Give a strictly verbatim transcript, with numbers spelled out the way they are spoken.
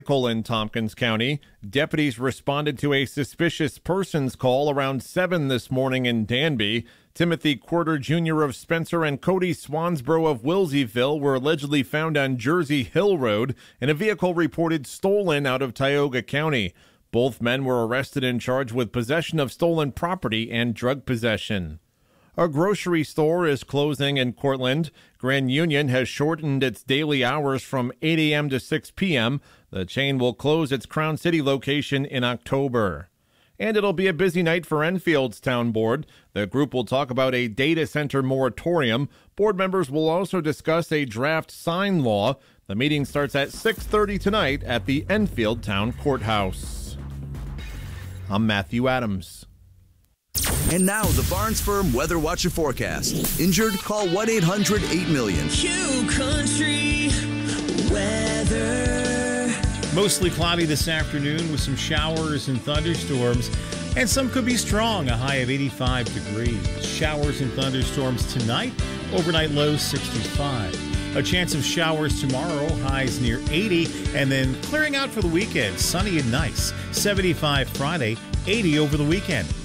In Tompkins County, deputies responded to a suspicious persons call around seven this morning in Danby. Timothy Quarter Junior of Spencer and Cody Swansboro of Wilseyville were allegedly found on Jersey Hill Road in a vehicle reported stolen out of Tioga County. Both men were arrested and charged with possession of stolen property and drug possession. A grocery store is closing in Cortland. Grand Union has shortened its daily hours from eight a.m. to six p.m. The chain will close its Crown City location in October. And it'll be a busy night for Enfield's Town Board. The group will talk about a data center moratorium. Board members will also discuss a draft sign law. The meeting starts at six thirty tonight at the Enfield Town Courthouse. I'm Matthew Adams. And now the Barnes Firm Weather Watch and Forecast. Injured? Call one eight hundred eight million. Q Country Weather. Mostly cloudy this afternoon with some showers and thunderstorms, and some could be strong, a high of eighty-five degrees. Showers and thunderstorms tonight, overnight low sixty-five. A chance of showers tomorrow, highs near eighty, and then clearing out for the weekend, sunny and nice. seventy-five Friday, eighty over the weekend.